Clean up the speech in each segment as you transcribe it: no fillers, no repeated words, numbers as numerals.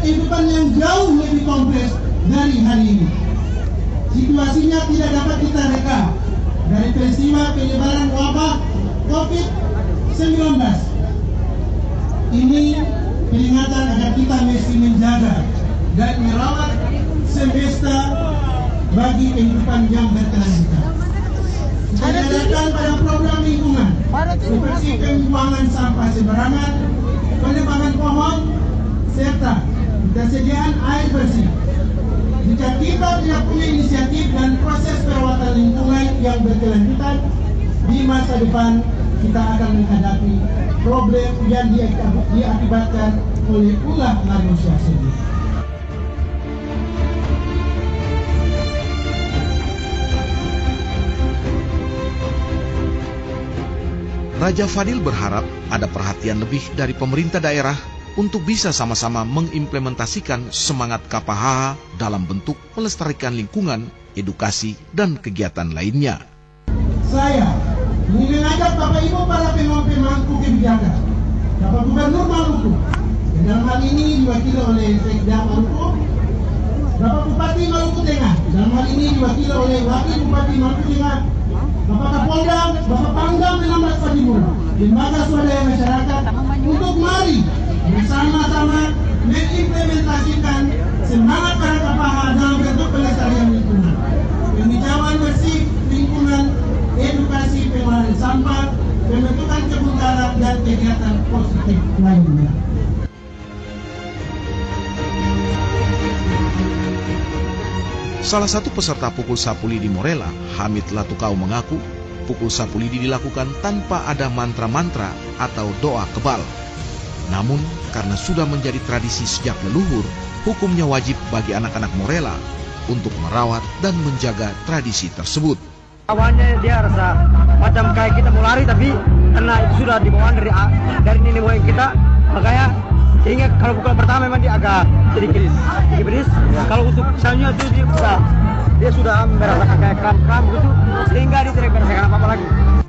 kehidupan yang jauh lebih kompleks dari hari ini. Situasinya tidak dapat kita reka dari peristiwa penyebaran wabah COVID-19. Ini peringatan agar kita mesti menjaga dan merawat semesta bagi kehidupan yang berkelanjutan. Kita diarahkan pada program lingkungan seperti pembuangan sampah sembarangan, penebangan pohon, serta ketersediaan air bersih. Jika kita tidak punya inisiatif dan proses perawatan lingkungan yang berkelanjutan, di masa depan kita akan menghadapi problem yang diakibatkan oleh ulah manusia sendiri. Raja Fadil berharap ada perhatian lebih dari pemerintah daerah untuk bisa sama-sama mengimplementasikan semangat KPHH dalam bentuk melestarikan lingkungan, edukasi, dan kegiatan lainnya. Saya ingin mengajak Bapak Ibu para pemangku kebijakan, Bapak Gubernur Maluku, yang dalam hal ini diwakili oleh Sekda Maluku, Bapak Bupati Maluku Tengah, dalam hal ini diwakili oleh Wakil Bupati Maluku Tengah, Bapak Kapolda, Bapak Pangdam Menambah Padimur, lembaga swadaya masyarakat, untuk mari bersama-sama mengimplementasikan semangat para KPHH dalam bentuk pelestarian lingkungan, penghijauan bersih lingkungan, edukasi pengolahan sampah, pembentukan kebun garam, dan kegiatan positif lainnya. Salah satu peserta pukul sapu lidi Morela, Hamid Latukau, mengaku pukul sapu lidi dilakukan tanpa ada mantra-mantra atau doa kebal. Namun, karena sudah menjadi tradisi sejak leluhur, hukumnya wajib bagi anak-anak Morela untuk merawat dan menjaga tradisi tersebut. Awalnya dia rasa macam kayak kita mau lari, tapi karena itu sudah dibawaan dari nenek moyang kita, makanya sehingga kalau pukul pertama memang dia agak sedikit beris. Kalau untuk misalnya itu dia sudah merasakan kayak kram-kram gitu, sehingga dia tidak merasakan apa-apa lagi.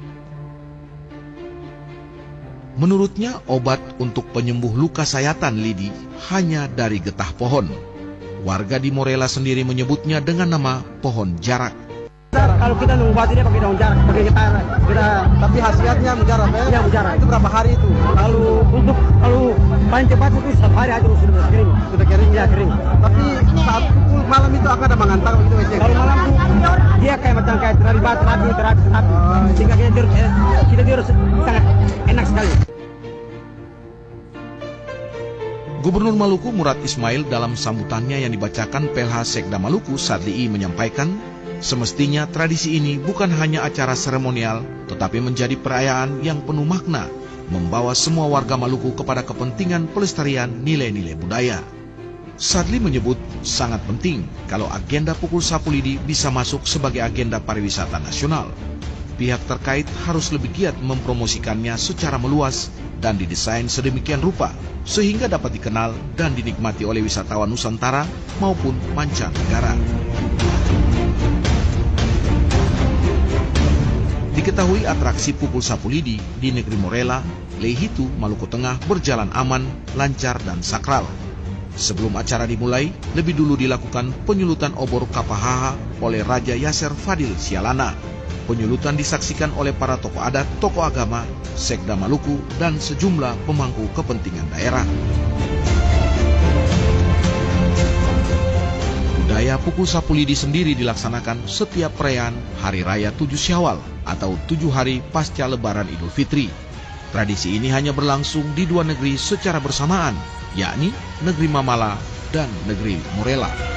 Menurutnya, obat untuk penyembuh luka sayatan lidi hanya dari getah pohon. Warga di Morela sendiri menyebutnya dengan nama pohon jarak. Kalau kita mengobati dia pakai daun jarak, pakai kita tapi khasiatnya mujarab ya? Iya, mujarab. Itu berapa hari itu? Kalau paling cepat itu 1 hari aja sudah kering. Sudah kering, ya kering. Tapi saat pukul malam itu akan ada mengantar begitu aja. Kalau malam dia kayak macam kayak terapi. Sehingga kita tidur sangat enak sekali. Gubernur Maluku Murad Ismail dalam sambutannya yang dibacakan PLH Sekda Maluku Sadli menyampaikan, semestinya tradisi ini bukan hanya acara seremonial, tetapi menjadi perayaan yang penuh makna, membawa semua warga Maluku kepada kepentingan pelestarian nilai-nilai budaya. Sadli menyebut sangat penting kalau agenda pukul sapu lidi bisa masuk sebagai agenda pariwisata nasional. Pihak terkait harus lebih giat mempromosikannya secara meluas dan didesain sedemikian rupa, sehingga dapat dikenal dan dinikmati oleh wisatawan Nusantara maupun mancanegara. Diketahui atraksi pukul sapu lidi di negeri Morela, Lehitu, Maluku Tengah berjalan aman, lancar, dan sakral. Sebelum acara dimulai, lebih dulu dilakukan penyulutan obor KPHH oleh Raja Yasser Fadil Sialana. Penyulutan disaksikan oleh para tokoh adat, tokoh agama, Sekda Maluku, dan sejumlah pemangku kepentingan daerah. Budaya pukul sapu lidi sendiri dilaksanakan setiap perayaan Hari Raya 7 Syawal atau 7 hari pasca Lebaran Idul Fitri. Tradisi ini hanya berlangsung di 2 negeri secara bersamaan, yakni negeri Mamala dan negeri Morela.